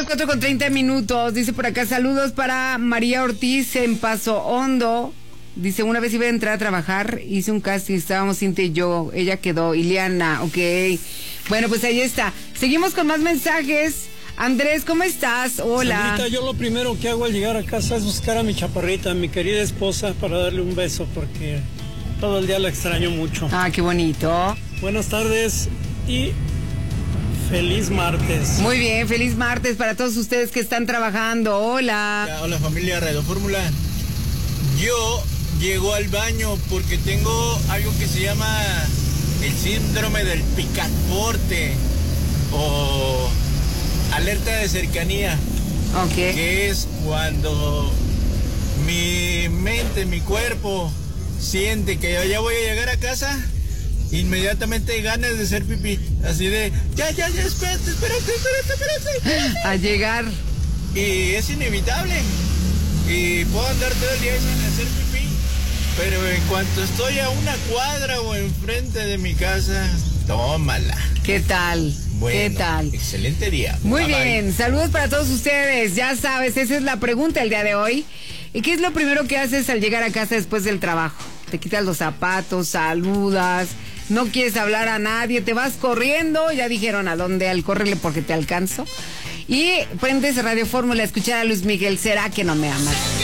las 4:30. Dice por acá, saludos para María Ortiz en Paso Hondo. Dice, una vez iba a entrar a trabajar, hice un casting, estábamos Cintia y yo, ella quedó, Ileana, ok. Bueno, pues ahí está. Seguimos con más mensajes. Andrés, ¿cómo estás? Hola. Sandrita, yo lo primero que hago al llegar a casa es buscar a mi chaparrita, a mi querida esposa, para darle un beso, porque todo el día la extraño mucho. Ah, qué bonito. Buenas tardes y feliz martes. Muy bien, feliz martes para todos ustedes que están trabajando. Hola. Hola familia Radio Fórmula. Yo llego al baño porque tengo algo que se llama el síndrome del picaporte o alerta de cercanía. Ok. Que es cuando mi mente, mi cuerpo siente que ya voy a llegar a casa, inmediatamente hay ganas de hacer pipí. Así de, ya, espérate. A llegar. Y es inevitable. Y puedo andar todo el día sin hacer pipí. Pero en cuanto estoy a una cuadra o enfrente de mi casa, tómala. ¿Qué tal? Bueno, ¿qué tal? Excelente día. Muy Bye, bien, bye. saludos para todos ustedes. Ya sabes, esa es la pregunta el día de hoy. ¿Y qué es lo primero que haces al llegar a casa después del trabajo? Te quitas los zapatos, saludas, no quieres hablar a nadie, te vas corriendo, ya dijeron a dónde, al córrele porque te alcanzo. Y prendes Radio Fórmula a escuchar a Luis Miguel, ¿será que no me amas?